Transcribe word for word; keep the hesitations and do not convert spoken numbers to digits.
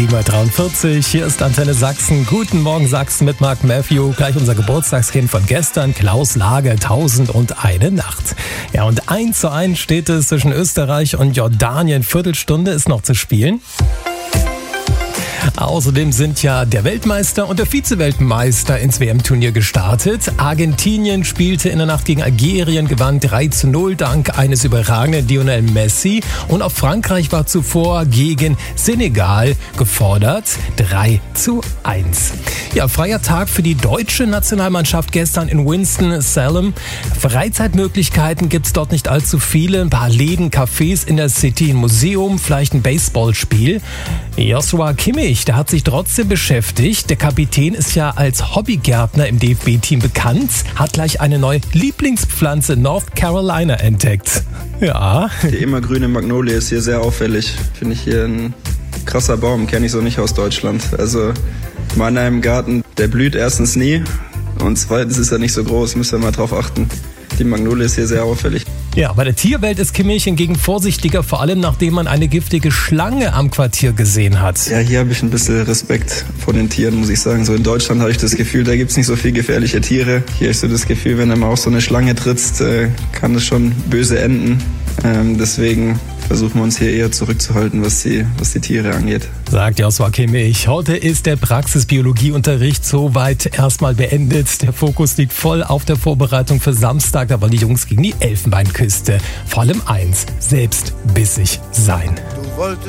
sieben Uhr dreiundvierzig. Hier ist Antenne Sachsen. Guten Morgen Sachsen mit Mark Matthew. Gleich unser Geburtstagskind von gestern, Klaus Lage, tausend und eine Nacht. Ja, und eins zu eins steht es zwischen Österreich und Jordanien. Viertelstunde ist noch zu spielen. Außerdem sind ja der Weltmeister und der Vize-Weltmeister ins W M-Turnier gestartet. Argentinien spielte in der Nacht gegen Algerien, gewann drei zu null dank eines überragenden Lionel Messi. Und auch Frankreich war zuvor gegen Senegal gefordert. drei zu eins. Ja, freier Tag für die deutsche Nationalmannschaft gestern in Winston-Salem. Freizeitmöglichkeiten gibt's dort nicht allzu viele. Ein paar Läden, Cafés in der City, ein Museum, vielleicht ein Baseballspiel. Joshua Kimmich, der hat sich trotzdem beschäftigt. Der Kapitän ist ja als Hobbygärtner im D F B-Team bekannt, hat gleich eine neue Lieblingspflanze North Carolina entdeckt. Ja. Die immergrüne Magnolie ist hier sehr auffällig. Finde ich hier ein krasser Baum, kenne ich so nicht aus Deutschland. Also in einem Garten, der blüht erstens nie und zweitens ist er nicht so groß, müsst ihr mal drauf achten. Die Magnolie ist hier sehr auffällig. Ja, bei der Tierwelt ist Kimmich hingegen vorsichtiger, vor allem nachdem man eine giftige Schlange am Quartier gesehen hat. Ja, hier habe ich ein bisschen Respekt vor den Tieren, muss ich sagen. So in Deutschland habe ich das Gefühl, da gibt es nicht so viel gefährliche Tiere. Hier ist so das Gefühl, wenn du mal auf so eine Schlange trittst, äh, kann das schon böse enden. Ähm, deswegen versuchen wir uns hier eher zurückzuhalten, was die, was die Tiere angeht. Sagt Joshua Kimmich. Heute ist der Praxisbiologieunterricht soweit erstmal beendet. Der Fokus liegt voll auf der Vorbereitung für Samstag. Da wollen die Jungs gegen die Elfenbeinküste. Vor allem eins, selbstbissig sein. Du wolltest